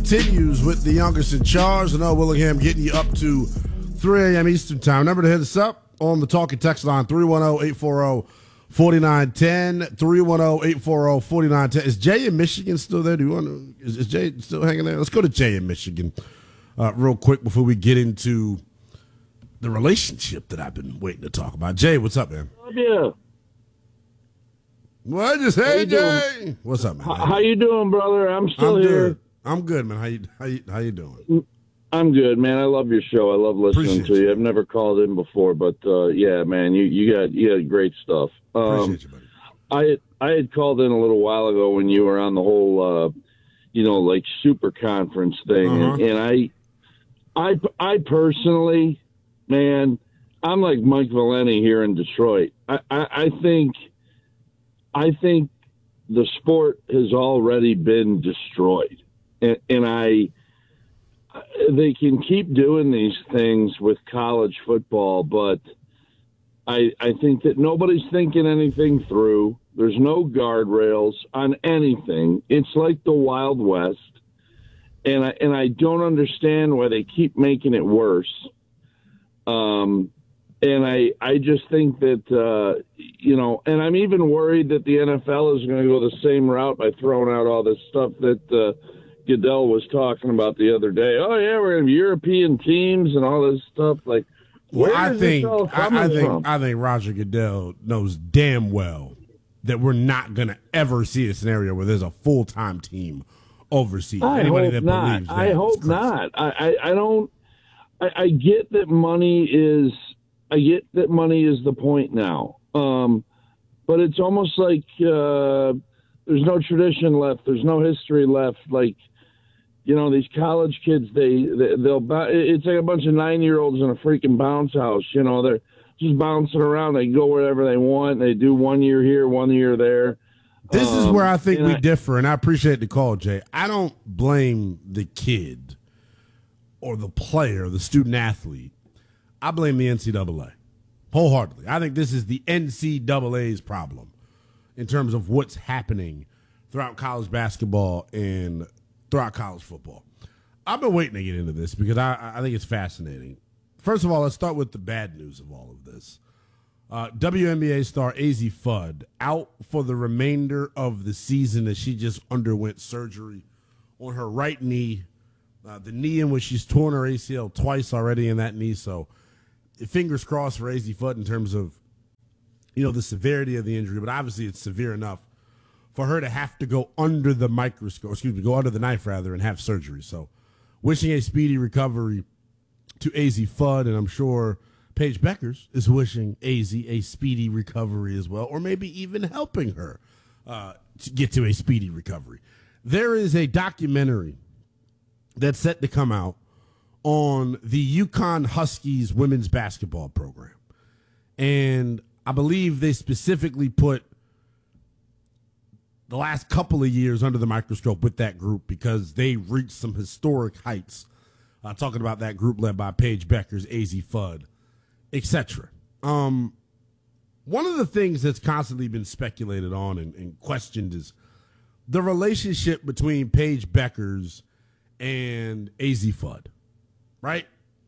continues with the youngest in charge. Noah Willingham getting you up to 3 a.m. Eastern time. Remember to hit us up on the talking text line 310-840-4910. 310-840-4910. Is Jay in Michigan still there? Is Jay still hanging there? Let's go to Jay in Michigan real quick before we get into the relationship that I've been waiting to talk about. Jay, what's up, man? Yeah. What you say, Jay? What's up, man? How you doing, brother? I'm still here. Good. I'm good, man. How you doing? I'm good, man. I love your show. I love listening Appreciate to you. you. I've never called in before, but yeah, man, you got great stuff. Appreciate you, buddy. I had called in a little while ago when you were on the whole, like super conference thing, and I personally, man, I'm like Mike Valenti here in Detroit. I think the sport has already been destroyed, and they can keep doing these things with college football, but I think that nobody's thinking anything through. There's no guardrails on anything. It's like the Wild West, and I don't understand why they keep making it worse. And I just think that, and I'm even worried that the NFL is going to go the same route by throwing out all this stuff that Goodell was talking about the other day. Oh, yeah, we're going to have European teams and all this stuff. Like, where is this all coming from? I think Roger Goodell knows damn well that we're not going to ever see a scenario where there's a full-time team overseas. I Anybody hope that not. believes that I hope is crazy. not. I don't. I get that money is. I get that money is the point now, but it's almost like there's no tradition left. There's no history left. Like, these college kids, they'll. It's like a bunch of 9-year-olds in a freaking bounce house. They're just bouncing around. They go wherever they want. They do 1 year here, 1 year there. This is where I think we differ, and I appreciate the call, Jay. I don't blame the kid or the player, the student athlete. I blame the NCAA wholeheartedly. I think this is the NCAA's problem in terms of what's happening throughout college basketball and throughout college football. I've been waiting to get into this because I think it's fascinating. First of all, let's start with the bad news of all of this. WNBA star Azzi Fudd out for the remainder of the season as she just underwent surgery on her right knee. The knee in which she's torn her ACL twice already in that knee. So fingers crossed for Azzi Fudd in terms of, the severity of the injury. But obviously it's severe enough for her to have to go under the go under the knife rather, and have surgery. So wishing a speedy recovery to Azzi Fudd, and I'm sure Paige Beckers is wishing Azzi a speedy recovery as well, or maybe even helping her to get to a speedy recovery. There is a documentary that's set to come out on the UConn Huskies women's basketball program. And I believe they specifically put the last couple of years under the microscope with that group because they reached some historic heights. Talking about that group led by Paige Beckers, Azzi Fudd, etc. One of the things that's constantly been speculated on and questioned is the relationship between Paige Beckers and Azzi Fudd, right?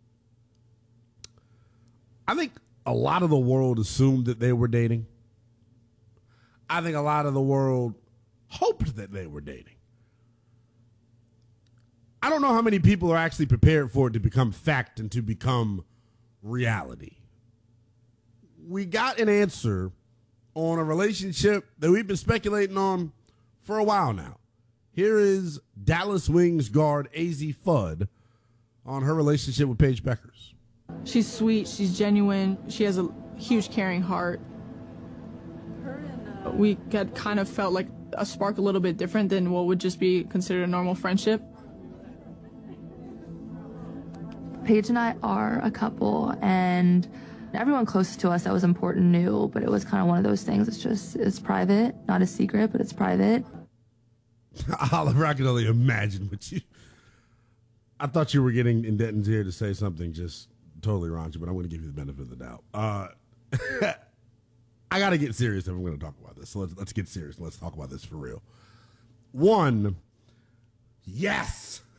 I think a lot of the world assumed that they were dating. I think a lot of the world hoped that they were dating. I don't know how many people are actually prepared for it to become fact and to become reality. We got an answer on a relationship that we've been speculating on for a while now. Here is Dallas Wings guard Azzi Fudd on her relationship with Paige Beckers. She's sweet. She's genuine. She has a huge caring heart. We had kind of felt like a spark a little bit different than what would just be considered a normal friendship. Paige and I are a couple, and everyone close to us that was important knew, but it was kind of one of those things. It's private, not a secret, but it's private. Oliver, I can only imagine what you. I thought you were getting in Denton's ear to say something just totally raunchy, but I'm going to give you the benefit of the doubt. I got to get serious if I'm going to talk about this. So let's get serious. Let's talk about this for real. One, yes,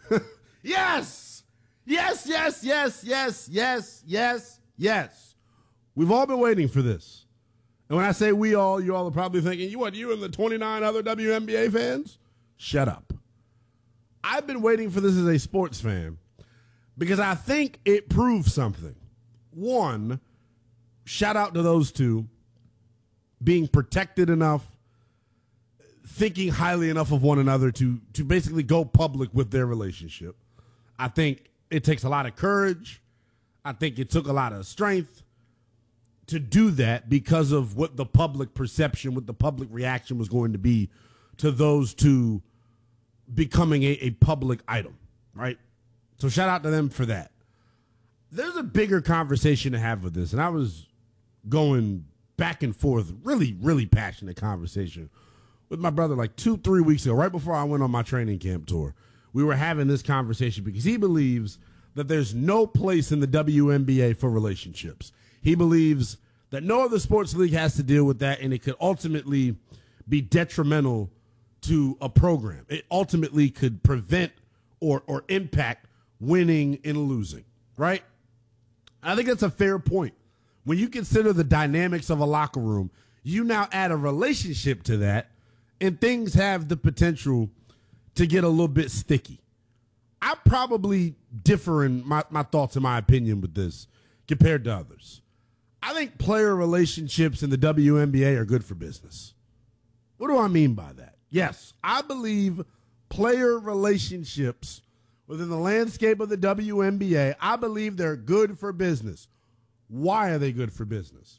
Yes. Yes, yes, yes, yes, yes, yes, yes. We've all been waiting for this. And when I say we all, you all are probably thinking, you and the 29 other WNBA fans? Shut up. I've been waiting for this as a sports fan because I think it proves something. One, shout out to those two being protected enough, thinking highly enough of one another to basically go public with their relationship. I think it takes a lot of courage. I think it took a lot of strength to do that because of what the public perception, what the public reaction was going to be to those two becoming a public item, right? So shout out to them for that. There's a bigger conversation to have with this, and I was going back and forth, really, really passionate conversation with my brother like 2-3 weeks ago, right before I went on my training camp tour. We were having this conversation because he believes that there's no place in the WNBA for relationships. He believes that no other sports league has to deal with that, and it could ultimately be detrimental to a program. It ultimately could prevent or impact winning and losing, right? I think that's a fair point. When you consider the dynamics of a locker room, you now add a relationship to that, and things have the potential to get a little bit sticky. I probably differ in my thoughts and my opinion with this compared to others. I think player relationships in the WNBA are good for business. What do I mean by that? Yes, I believe player relationships within the landscape of the WNBA, I believe they're good for business. Why are they good for business?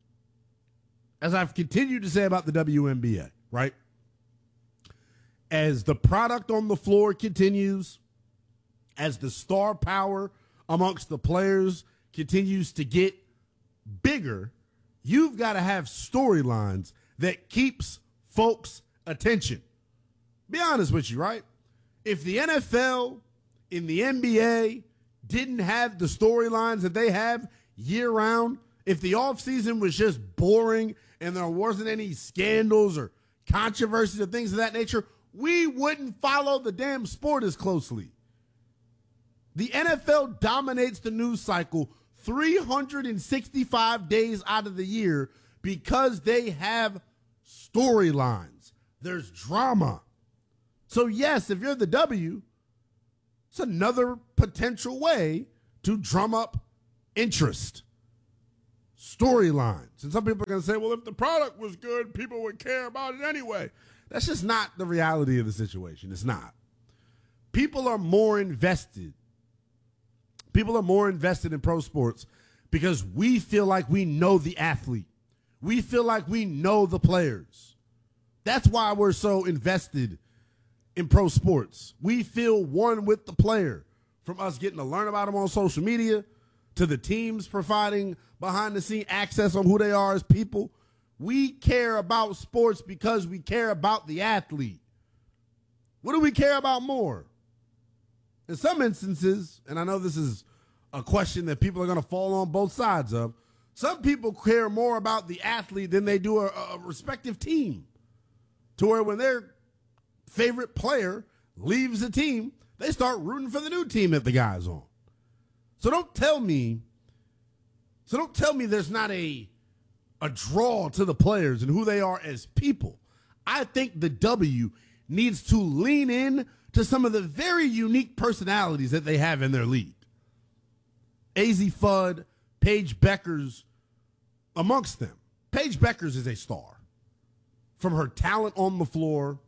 As I've continued to say about the WNBA, right? As the product on the floor continues, as the star power amongst the players continues to get bigger, you've got to have storylines that keeps folks' attention. Be honest with you, right? If the NFL in the NBA didn't have the storylines that they have year-round, if the offseason was just boring and there wasn't any scandals or controversies or things of that nature, we wouldn't follow the damn sport as closely. The NFL dominates the news cycle 365 days out of the year because they have storylines. There's drama. So yes, if you're the W, it's another potential way to drum up interest. Storylines. And some people are going to say, well, if the product was good, people would care about it anyway. That's just not the reality of the situation. It's not. People are more invested. People are more invested in pro sports because we feel like we know the athlete. We feel like we know the players. That's why we're so invested in pro sports. We feel one with the player, from us getting to learn about them on social media to the teams providing behind-the-scene access on who they are as people. We care about sports because we care about the athlete. What do we care about more? In some instances, and I know this is a question that people are going to fall on both sides of, some people care more about the athlete than they do a respective team. To where when their favorite player leaves the team, they start rooting for the new team that the guy's on. So don't tell me there's not a draw to the players and who they are as people. I think the W needs to lean in to some of the very unique personalities that they have in their league. Azzi Fudd, Paige Bueckers, amongst them. Paige Bueckers is a star. From her talent on the floor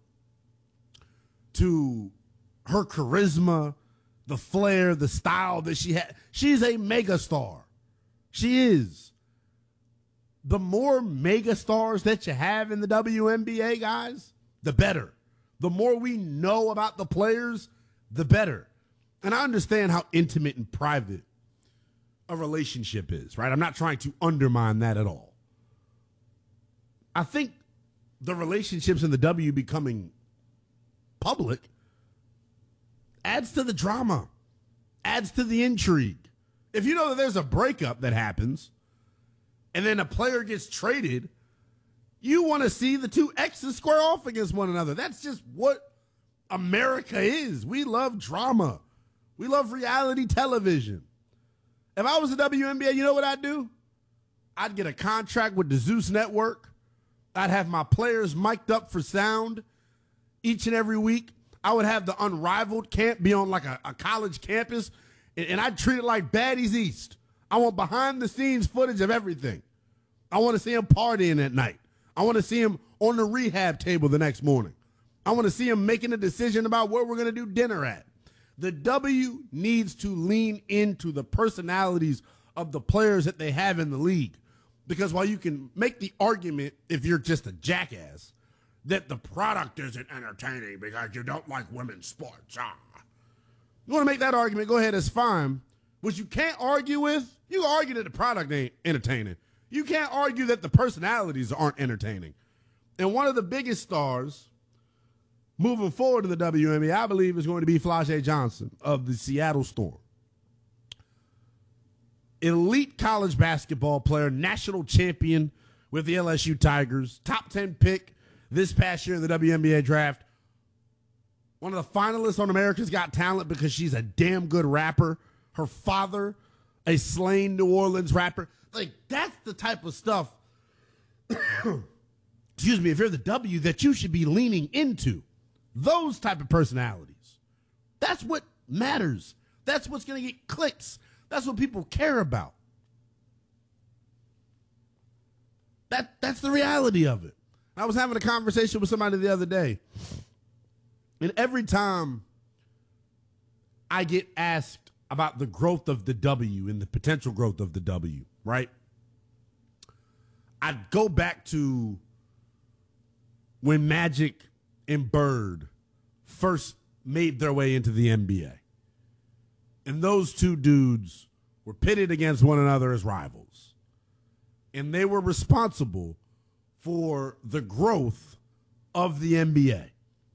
to her charisma, the flair, the style that she had. She's a mega star. She is. The more mega stars that you have in the WNBA, guys, the better. The more we know about the players, the better. And I understand how intimate and private a relationship is, right? I'm not trying to undermine that at all. I think the relationships in the W becoming public adds to the drama, adds to the intrigue. If you know that there's a breakup that happens and then a player gets traded, you want to see the two exes square off against one another. That's just what America is. We love drama. We love reality television. If I was the WNBA, you know what I'd do? I'd get a contract with the Zeus Network. I'd have my players mic'd up for sound each and every week. I would have the Unrivaled camp be on like a college campus, and I'd treat it like Baddies East. I want behind-the-scenes footage of everything. I want to see him partying at night. I want to see him on the rehab table the next morning. I want to see him making a decision about where we're going to do dinner at. The W needs to lean into the personalities of the players that they have in the league. Because while you can make the argument, if you're just a jackass, that the product isn't entertaining because you don't like women's sports. You want to make that argument, go ahead, it's fine. What you can't argue with, you argue that the product ain't entertaining. You can't argue that the personalities aren't entertaining. And one of the biggest stars moving forward in the WNBA, I believe, is going to be Flau'jae Johnson of the Seattle Storm. Elite college basketball player, national champion with the LSU Tigers, top 10 pick this past year in the WNBA draft. One of the finalists on America's Got Talent because she's a damn good rapper. Her father, a slain New Orleans rapper. Like, that's the type of stuff, excuse me, if you're the W, that you should be leaning into. Those type of personalities. That's what matters. That's what's going to get clicks. That's what people care about. That's the reality of it. I was having a conversation with somebody the other day, and every time I get asked about the growth of the W and the potential growth of the W, right? I'd go back to when Magic and Bird first made their way into the NBA. And those two dudes were pitted against one another as rivals. And they were responsible for the growth of the NBA.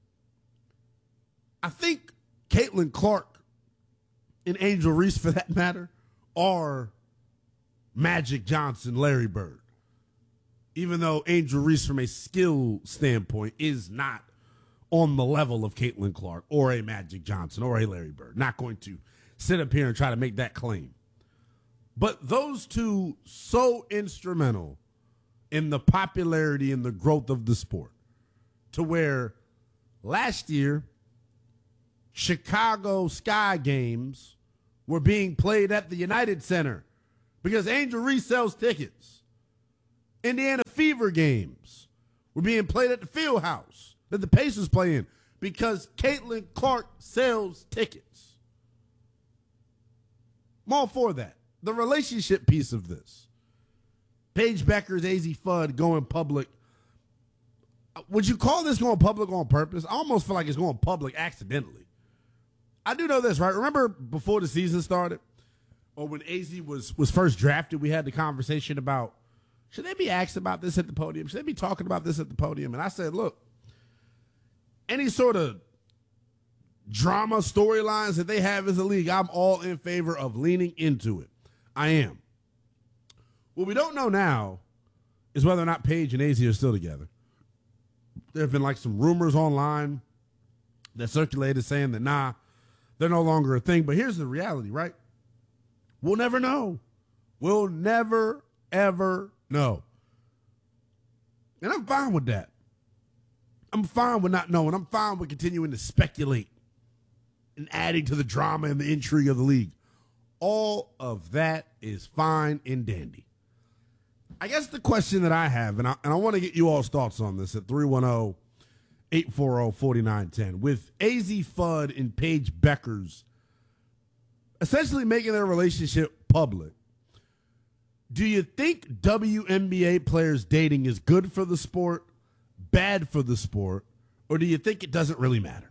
I think Caitlin Clark and Angel Reese, for that matter, are Magic Johnson, Larry Bird. Even though Angel Reese, from a skill standpoint, is not on the level of Caitlin Clark or a Magic Johnson or a Larry Bird. Not going to sit up here and try to make that claim. But those two, so instrumental in the popularity and the growth of the sport, to where last year, Chicago Sky games were being played at the United Center because Angel Reese sells tickets. Indiana Fever games were being played at the Field House that the Pacers play in because Caitlin Clark sells tickets. I'm all for that. The relationship piece of this. Paige Beckers, AZ Fudd going public. Would you call this going public on purpose? I almost feel like it's going public accidentally. I do know this, right? Remember before the season started, or when AZ was first drafted, we had the conversation about, should they be asked about this at the podium? Should they be talking about this at the podium? And I said, look, any sort of drama storylines that they have as a league, I'm all in favor of leaning into it. I am. What we don't know now is whether or not Paige and AZ are still together. There have been like some rumors online that circulated saying that, nah, they're no longer a thing. But here's the reality, right? We'll never know. We'll never, ever know. And I'm fine with that. I'm fine with not knowing. I'm fine with continuing to speculate and adding to the drama and the intrigue of the league. All of that is fine and dandy. I guess the question that I have, and I want to get you all's thoughts on this at 310-840-4910. With AZ Fudd and Paige Beckers essentially making their relationship public, do you think WNBA players dating is good for the sport, bad for the sport, or do you think it doesn't really matter?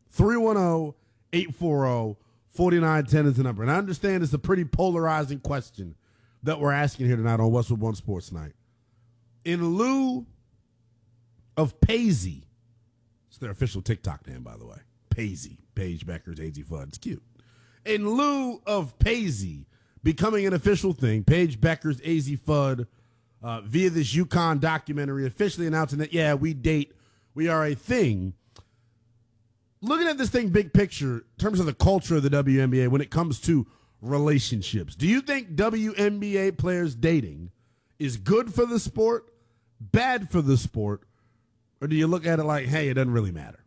310-840-4910 is the number. And I understand it's a pretty polarizing question that we're asking here tonight on Westwood One Sports Night. In lieu of Paisy, it's their official TikTok name, by the way. Paisy, Paige Beckers, AZ Fudd. It's cute. In lieu of Paisy becoming an official thing, Paige Beckers, AZ Fudd, via this UConn documentary, officially announcing that, yeah, we date, we are a thing. looking at this thing big picture, in terms of the culture of the WNBA when it comes to relationships, do you think WNBA players dating is good for the sport, bad for the sport, or do you look at it like, hey, it doesn't really matter?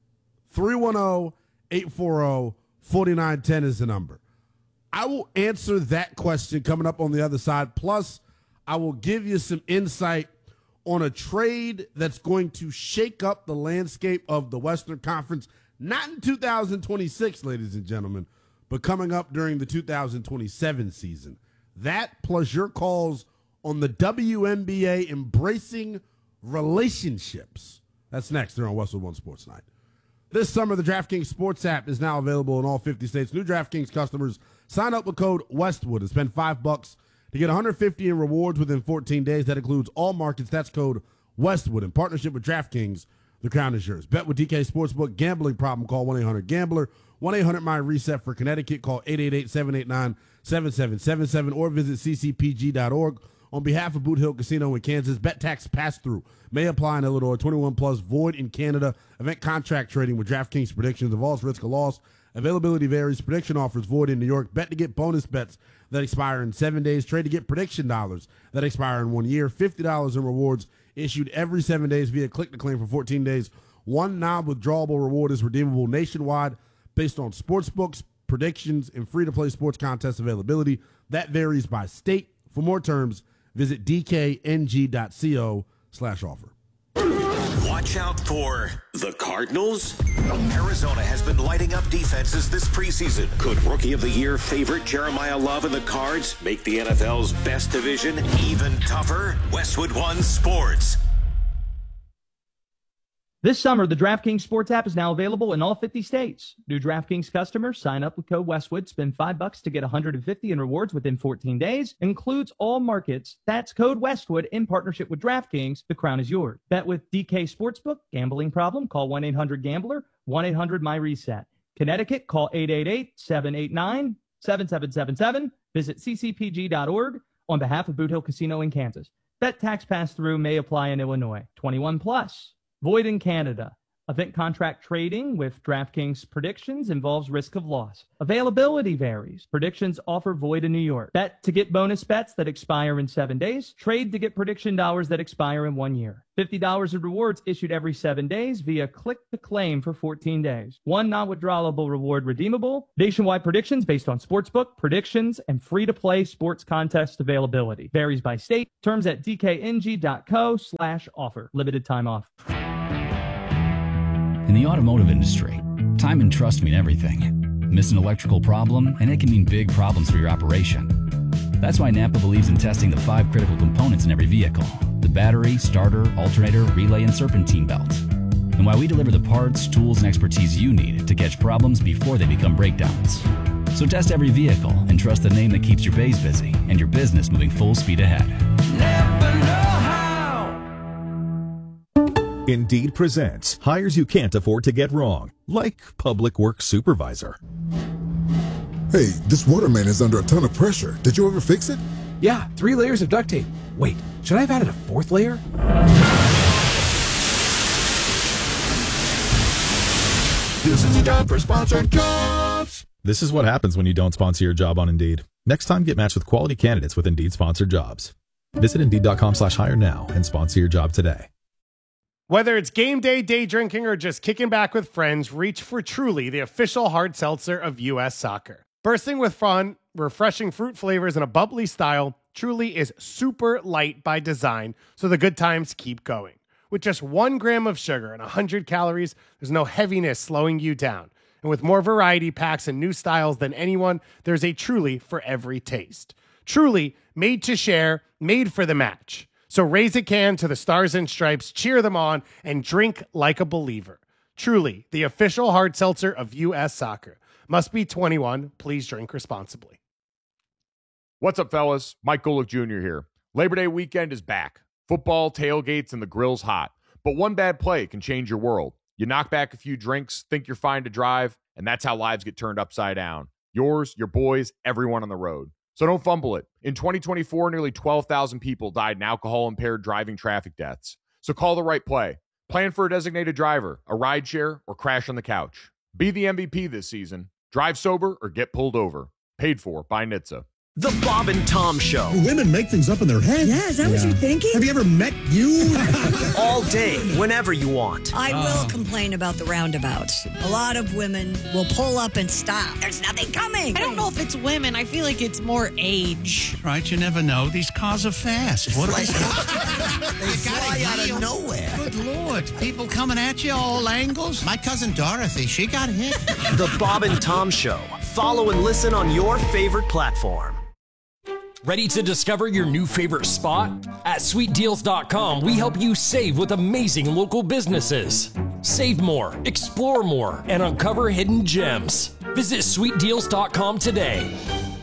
310-840-4910 is the number. I will answer that question coming up on the other side. Plus, I will give you some insight on a trade that's going to shake up the landscape of the Western Conference, not in 2026, ladies and gentlemen, but coming up during the 2027 season. That plus your calls on the WNBA embracing relationships. That's next here on Westwood One Sports Night. This summer, the DraftKings Sports app is now available in all 50 states. New DraftKings customers sign up with code Westwood and spend $5 to get $150 in rewards within 14 days. That includes all markets. That's code Westwood. In partnership with DraftKings, the crown is yours. Bet with DK Sportsbook. Gambling problem, call 1-800-GAMBLER. 1-800-MY-RESET for Connecticut. Call 888-789-7777 or visit ccpg.org. On behalf of Boot Hill Casino in Kansas, bet tax pass-through may apply in Illinois. 21 plus, void in Canada. Event contract trading with DraftKings predictions involves risk of loss. Availability varies. Prediction offers void in New York. Bet to get bonus bets that expire in 7 days. Trade to get prediction dollars that expire in 1 year. $50 in rewards issued every 7 days via click to claim for 14 days. One non-withdrawable reward is redeemable nationwide based on sports books, predictions, and free-to-play sports contest availability. That varies by state. For more terms, visit dkng.co/offer. Watch out for the Cardinals. Arizona has been lighting up defenses this preseason. Could Rookie of the Year favorite Jeremiah Love and the Cards make the NFL's best division even tougher? Westwood One Sports. This summer, the DraftKings Sports app is now available in all 50 states. New DraftKings customers sign up with code Westwood, spend $5 to get $150 in rewards within 14 days. Includes all markets. That's code Westwood in partnership with DraftKings. The crown is yours. Bet with DK Sportsbook. Gambling problem? Call 1-800-GAMBLER. 1-800-MY-RESET. Connecticut, call 888-789-7777. Visit ccpg.org on behalf of Boot Hill Casino in Kansas. Bet tax pass-through may apply in Illinois. 21 plus. Void in Canada. Event contract trading with DraftKings predictions involves risk of loss. Availability varies. Predictions offer void in New York. Bet to get bonus bets that expire in 7 days. Trade to get prediction dollars that expire in 1 year. $50 in rewards issued every 7 days via click to claim for 14 days. One non-withdrawable reward redeemable. Nationwide predictions based on sportsbook, predictions, and free-to-play sports contest availability. Varies by state. Terms at dkng.co/offer. Limited time off. In the automotive industry, time and trust mean everything. Miss an electrical problem, and it can mean big problems for your operation. That's why Napa believes in testing the 5 critical components in every vehicle: the battery, starter, alternator, relay, and serpentine belt. And why we deliver the parts, tools, and expertise you need to catch problems before they become breakdowns. So test every vehicle and trust the name that keeps your bays busy and your business moving full speed ahead. Never know how. Indeed presents hires you can't afford to get wrong, like public works supervisor. Hey, this waterman is under a ton of pressure. Did you ever fix it? Yeah, 3 layers of duct tape. Wait, should I have added a 4th layer? This is the job for sponsored jobs. This is what happens when you don't sponsor your job on Indeed. Next time, get matched with quality candidates with Indeed sponsored jobs. Visit Indeed.com/hire now and sponsor your job today. Whether it's game day, day drinking, or just kicking back with friends, reach for Truly, the official hard seltzer of U.S. Soccer. Bursting with fun, refreshing fruit flavors, and a bubbly style, Truly is super light by design, so the good times keep going. With just 1 gram of sugar and 100 calories, there's no heaviness slowing you down. And with more variety packs and new styles than anyone, there's a Truly for every taste. Truly, made to share, made for the match. So raise a can to the Stars and Stripes, cheer them on, and drink like a believer. Truly, the official hard seltzer of U.S. Soccer. Must be 21. Please drink responsibly. What's up, fellas? Mike Golick Jr. here. Labor Day weekend is back. Football, tailgates, and the grill's hot. But one bad play can change your world. You knock back a few drinks, think you're fine to drive, and that's how lives get turned upside down. Yours, your boys, everyone on the road. So don't fumble it. In 2024, nearly 12,000 people died in alcohol-impaired driving traffic deaths. So call the right play. Plan for a designated driver, a rideshare, or crash on the couch. Be the MVP this season. Drive sober or get pulled over. Paid for by NHTSA. The Bob and Tom Show. Women make things up in their head. Yeah, is that what you're thinking? Have you ever met you? All day, whenever you want. I will complain about the roundabouts. A lot of women will pull up and stop. There's nothing coming. I don't know if it's women. I feel like it's more age. Right, you never know. These cars are fast. What they fly out of nowhere. Good Lord. People coming at you all angles. My cousin Dorothy, she got hit. The Bob and Tom Show. Follow and listen on your favorite platform. Ready to discover your new favorite spot? At sweetdeals.com, we help you save with amazing local businesses. Save more, explore more, and uncover hidden gems. Visit sweetdeals.com today.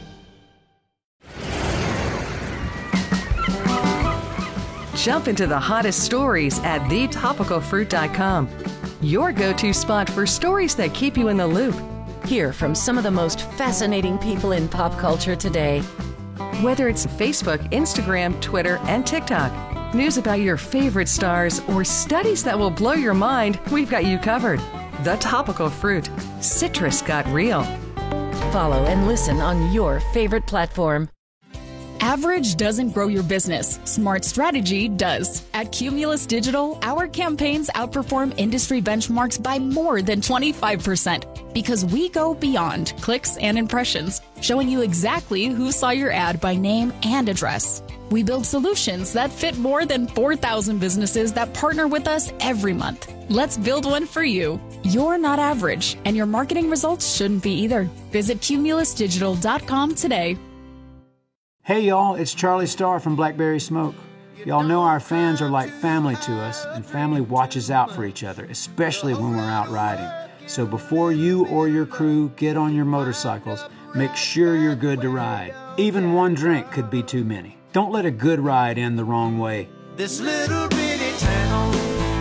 Jump into the hottest stories at thetopicalfruit.com. Your go-to spot for stories that keep you in the loop. Hear from some of the most fascinating people in pop culture today. Whether it's Facebook, Instagram, Twitter, and TikTok, news about your favorite stars, or studies that will blow your mind, we've got you covered. The Topical Fruit. Citrus got real. Follow and listen on your favorite platform. Average doesn't grow your business. Smart strategy does. At Cumulus Digital, our campaigns outperform industry benchmarks by more than 25% because we go beyond clicks and impressions, showing you exactly who saw your ad by name and address. We build solutions that fit more than 4,000 businesses that partner with us every month. Let's build one for you. You're not average, and your marketing results shouldn't be either. Visit cumulusdigital.com today. Hey y'all, it's Charlie Starr from Blackberry Smoke. Y'all know our fans are like family to us, and family watches out for each other, especially when we're out riding. So before you or your crew get on your motorcycles, make sure you're good to ride. Even one drink could be too many. Don't let a good ride end the wrong way. This little bitty town,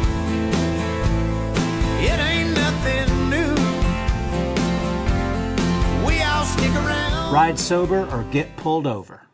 it ain't nothing new. We all stick around. Ride sober or get pulled over.